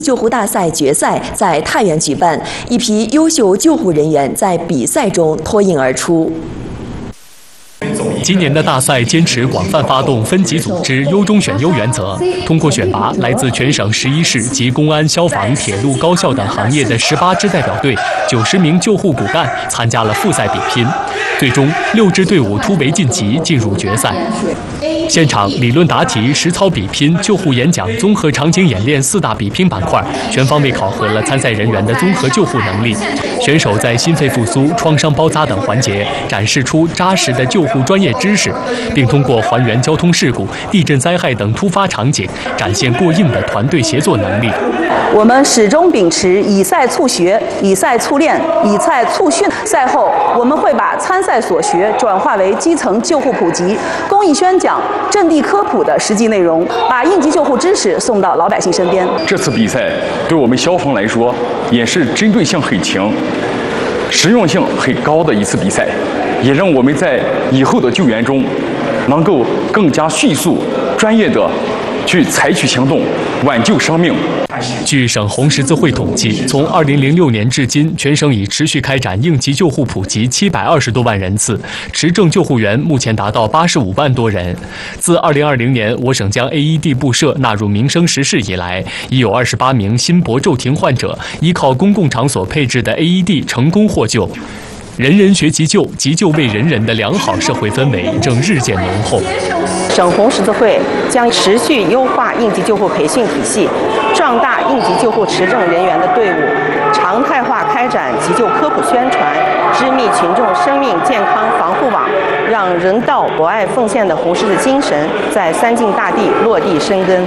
救护大赛决赛在太原举办，一批优秀救护人员在比赛中脱颖而出。 今年的大赛坚持广泛发动分级组织、优中选优原则，通过选拔来自全省11市及公安、消防、铁路、高校等行业的18支代表队、90名救护骨干参加了复赛比拼，最终6支队伍突围晋级，进入决赛。现场理论答题、实操比拼、救护演讲、综合场景演练4大比拼板块，全方位考核了参赛人员的综合救护能力。选手在心肺复苏、创伤包扎等环节展示出扎实的救护专业知识，并通过还原交通事故、地震灾害等突发场景，展现过硬的团队协作能力。 我们始终秉持以赛促学、以赛促练、以赛促训。赛后，我们会把参赛所学转化为基层救护普及、公益宣讲、阵地科普的实际内容，把应急救护知识送到老百姓身边。 这次比赛对我们消防来说，也是针对性很强、实用性很高的一次比赛，也让我们在以后的救援中，能够更加迅速、专业的去采取行动，挽救生命。 据省红十字会统计，从2006年至今，全省已持续开展应急救护普及720多万人次，持证救护员目前达到85万多人。自2020年我省将 AED 布设纳入民生实事以来，已有28名心搏骤停患者依靠公共场所配置的 AED 成功获救。人人学急救，急救为人人的良好社会氛围正日渐浓厚。 省红十字会将持续优化应急救护培训体系，壮大应急救护持证人员的队伍，常态化开展急救科普宣传，织密群众生命健康防护网，让人道博爱奉献的红十字精神在三晋大地落地生根。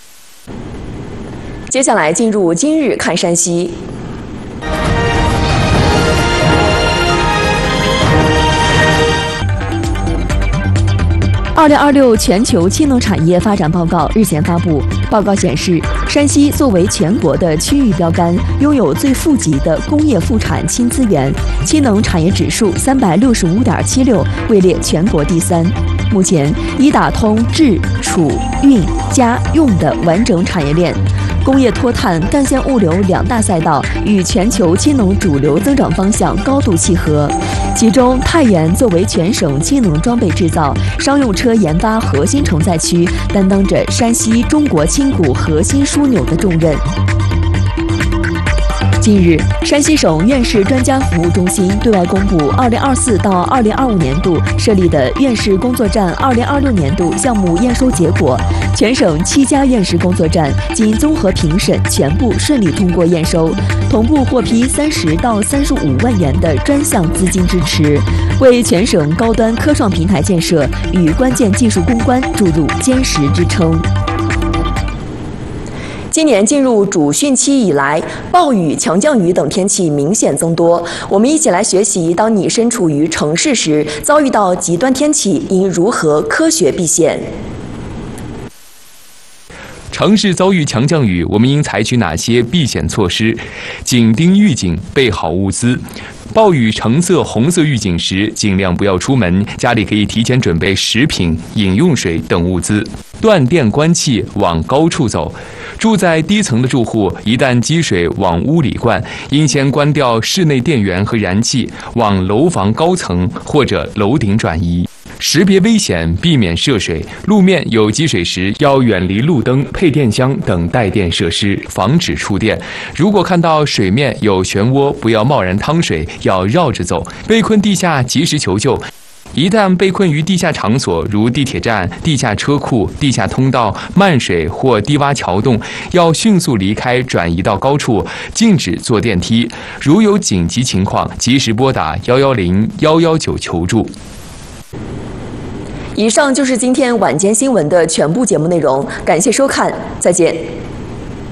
接下来进入今日看山西。2026全球氢能产业发展报告日前发布。报告显示，山西作为全国的区域标杆，拥有最富集的工业副产氢资源，氢能产业指数365.76，位列全国第3。目前已打通制、储、运、加、用的完整产业链。工业脱碳、干线物流2大赛道与全球氢能主流增长方向高度契合。其中，太原作为全省氢能装备制造、商用车研发核心承载区，担当着山西中国氢谷核心枢纽的重任。近日，山西省院士专家服务中心对外公布2024到2025年度设立的院士工作站2026年度项目验收结果。全省7家院士工作站经综合评审全部顺利通过验收，同步获批30到35万元的专项资金支持，为全省高端科创平台建设与关键技术攻关注入坚实支撑。今年进入主汛期以来，暴雨、强降雨等天气明显增多。我们一起来学习，当你身处于城市时，遭遇到极端天气，应如何科学避险？ 城市遭遇强降雨，我们应采取哪些避险措施？紧盯预警，备好物资。暴雨橙色、红色预警时，尽量不要出门，家里可以提前准备食品、饮用水等物资。断电关气，往高处走。住在低层的住户，一旦积水往屋里灌，应先关掉室内电源和燃气，往楼房高层或者楼顶转移。识别危险，避免涉水。路面有积水时，要远离路灯、配电箱等带电设施，防止触电。如果看到水面有漩涡，不要贸然趟水，要绕着走。被困地下，及时求救。一旦被困于地下场所，如地铁站、地下车库、地下通道、漫水或低洼桥洞，要迅速离开，转移到高处，禁止坐电梯。如有紧急情况，及时拨打110、119求助。 以上就是今天晚间新闻的全部节目内容，感谢收看，再见。